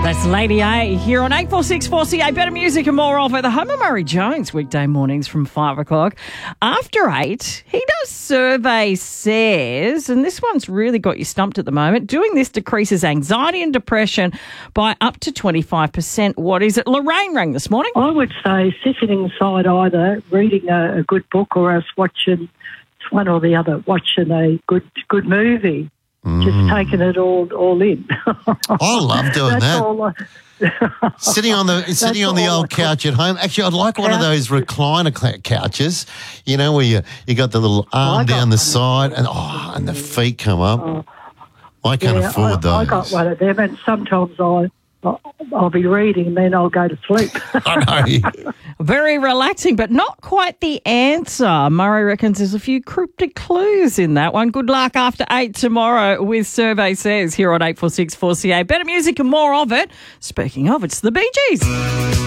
That's Lady A here on 846-4CA. Better music and more of it. The home of Murray Jones, weekday mornings from 5 o'clock. After 8, he does Survey Says, and this one's really got you stumped at the moment. Doing this decreases anxiety and depression by up to 25%. What is it? Lorraine rang this morning. I would say sitting inside either reading a good book or else watching one or the other, watching a good movie. Just taking it all in. I love doing that. Sitting on the old couch at home. Actually, I'd like one of those recliner couches, you know, where you got the little arm down the side and the feet come up. I can't afford those. I got one of them, and sometimes I'll be reading and then I'll go to sleep. I know. Very relaxing, but not quite the answer. Murray reckons there's a few cryptic clues in that one. Good luck after 8 tomorrow with Survey Says here on 846-4CA. Better music and more of it. Speaking of, it's the Bee Gees.